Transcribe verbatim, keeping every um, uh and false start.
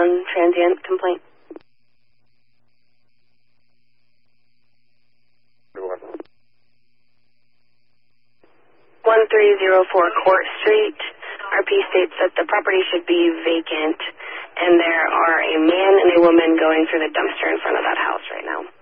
on transient complaint. one three zero four Court Street. R P states that the property should be vacant, and there are a man and a woman going through the dumpster in front of that house right now.